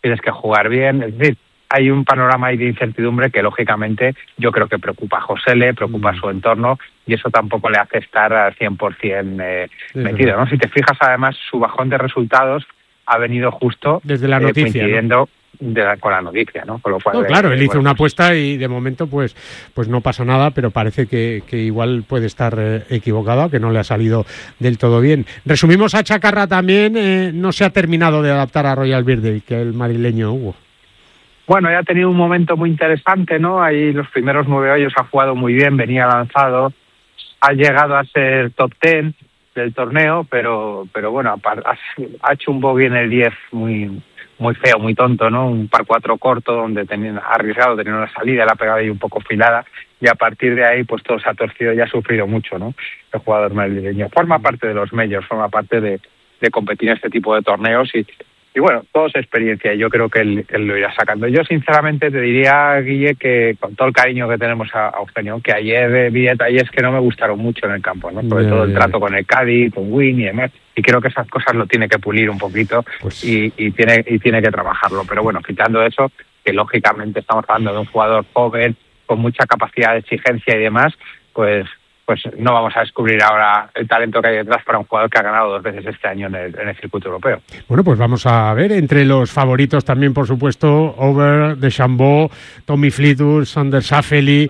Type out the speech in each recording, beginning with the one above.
tienes que jugar bien, es decir, hay un panorama ahí de incertidumbre que lógicamente yo creo que preocupa a Josele, preocupa a su entorno y eso tampoco le hace estar al 100% metido, ¿no? Si te fijas, además, su bajón de resultados ha venido justo desde la noticia, coincidiendo con la noticia, ¿no? Con lo cual, claro, él hizo una apuesta y de momento pues no pasa nada, pero parece que igual puede estar equivocado, que no le ha salido del todo bien. Resumimos a Chacarra también, no se ha terminado de adaptar a Royal Birthday, que el madrileño Hugo. Bueno, ya ha tenido un momento muy interesante, ¿no? Ahí los primeros 9 hoyos ha jugado muy bien, venía lanzado, ha llegado a ser top 10 del torneo, pero bueno, ha hecho un bogey en el 10 muy feo, muy tonto, ¿no? Un par 4 corto donde ha arriesgado, tenía una salida, la ha pegado ahí un poco filada y a partir de ahí pues todo se ha torcido y ha sufrido mucho, ¿no? El jugador madrileño. Forma parte de los majors, forma parte de competir en este tipo de torneos y bueno, todo es experiencia y yo creo que él lo irá sacando. Yo sinceramente te diría, Guille, que con todo el cariño que tenemos a Eugenio, que ayer vi detalles que no me gustaron mucho en el campo, ¿no? Sobre todo el trato con el caddy, con Wynn y demás, y creo que esas cosas lo tiene que pulir un poquito pues y tiene que trabajarlo. Pero bueno, quitando eso, que lógicamente estamos hablando de un jugador joven, con mucha capacidad de exigencia y demás, pues no vamos a descubrir ahora el talento que hay detrás para un jugador que ha ganado 2 veces este año en el circuito europeo. Bueno, pues vamos a ver, entre los favoritos también, por supuesto, Over, DeChambeau, Tommy Fleetwood, Sander Schauffele,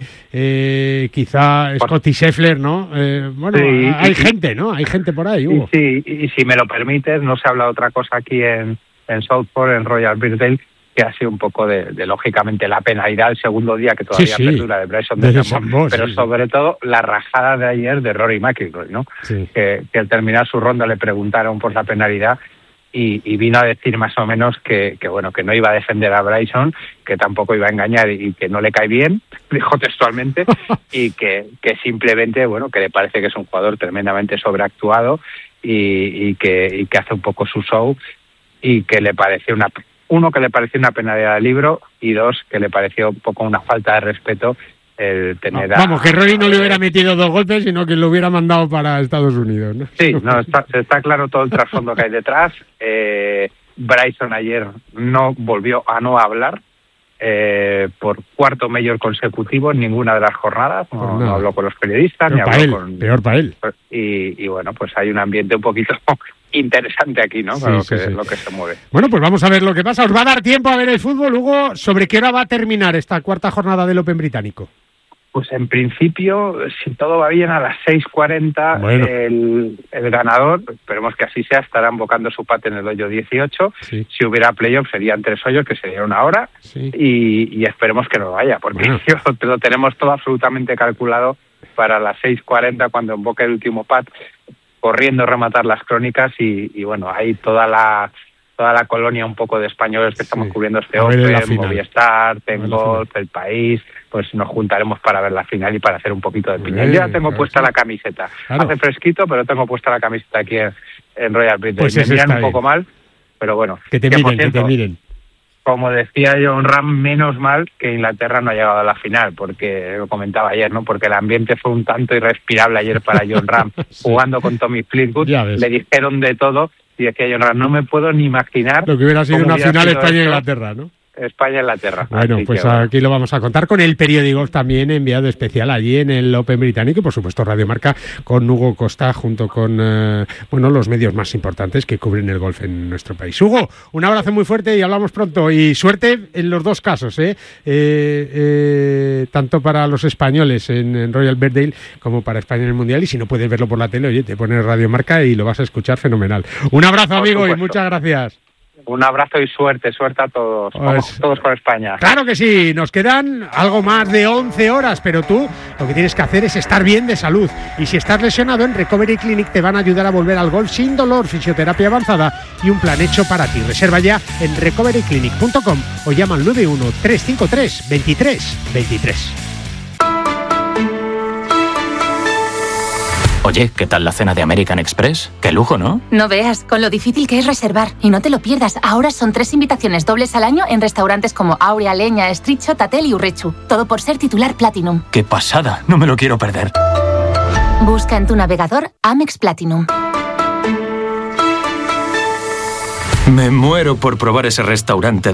quizá Scottie Scheffler, ¿no? Bueno, sí, hay gente, ¿no? Hay gente por ahí, Hugo. Sí, y si me lo permites, no se habla de otra cosa aquí en Southport, en Royal Birthday, que ha sido un poco de lógicamente la penalidad el segundo día que todavía perdura de Bryson DeChambeau, pero sobre todo la rajada de ayer de Rory McIlroy, ¿no? Sí. Que al terminar su ronda le preguntaron por la penalidad y vino a decir más o menos que bueno, que no iba a defender a Bryson, que tampoco iba a engañar y que no le cae bien, dijo textualmente, y que simplemente, bueno, que le parece que es un jugador tremendamente sobreactuado y que hace un poco su show y que le pareció que le pareció una penalidad del libro y 2, que le pareció un poco una falta de respeto el tener Vamos, que Rory no le hubiera metido 2 golpes, sino que lo hubiera mandado para Estados Unidos, ¿no? Sí, está claro todo el trasfondo que hay detrás. Bryson ayer volvió a no hablar por 4º major consecutivo en ninguna de las jornadas, no habló con los periodistas, peor ni habló con... Peor para él. Y bueno, pues hay un ambiente un poquito interesante aquí, ¿no? Lo que se mueve. Bueno, pues vamos a ver lo que pasa. ¿Os va a dar tiempo a ver el fútbol, Hugo? ¿Sobre qué hora va a terminar esta 4ª jornada del Open británico? Pues en principio, si todo va bien, a las 6:40 bueno. el ganador, esperemos que así sea, estará embocando su pate en el hoyo 18. Sí. Si hubiera playoff serían 3 hoyos, que sería 1 hora, sí. y esperemos que no vaya, porque lo tenemos todo absolutamente calculado para las 6:40 cuando emboque el último pat, corriendo a rematar las crónicas y bueno, hay toda la colonia un poco de españoles que estamos cubriendo este Open, Movistar, Tengolf, El País, pues nos juntaremos para ver la final y para hacer un poquito de piña. Yo ya tengo puesta la camiseta. Claro. Hace fresquito, pero tengo puesta la camiseta aquí en Royal Birthday. Pues me miran un poco mal, pero bueno. Que te miren. Como decía Jon Rahm, menos mal que Inglaterra no ha llegado a la final, porque lo comentaba ayer, ¿no? Porque el ambiente fue un tanto irrespirable ayer para Jon Rahm, jugando con Tommy Fleetwood, le dijeron de todo, y decía Jon Rahm, no me puedo ni imaginar lo que hubiera sido una final España-Inglaterra, ¿no? España-Inglaterra. Bueno, pues aquí lo vamos a contar con el periódico también enviado especial allí en el Open británico y por supuesto Radio Marca con Hugo Costa junto con los medios más importantes que cubren el golf en nuestro país. Hugo, un abrazo muy fuerte y hablamos pronto y suerte en los 2 casos, tanto para los españoles en Royal Birthday como para España en el Mundial, y si no puedes verlo por la tele, oye, te pones Radio Marca y lo vas a escuchar fenomenal. Un abrazo, amigo, y muchas gracias. Un abrazo y suerte a todos. Vamos todos con España. Claro que sí, nos quedan algo más de 11 horas, pero tú lo que tienes que hacer es estar bien de salud. Y si estás lesionado, en Recovery Clinic te van a ayudar a volver al golf sin dolor, fisioterapia avanzada y un plan hecho para ti. Reserva ya en recoveryclinic.com o llama al 91 353 23 23. Oye, ¿qué tal la cena de American Express? ¡Qué lujo!, ¿no? No veas, con lo difícil que es reservar. Y no te lo pierdas, ahora son 3 invitaciones dobles al año en restaurantes como Aurea, Leña, Estritxo, Tatel y Urrechu. Todo por ser titular Platinum. ¡Qué pasada! No me lo quiero perder. Busca en tu navegador Amex Platinum. Me muero por probar ese restaurante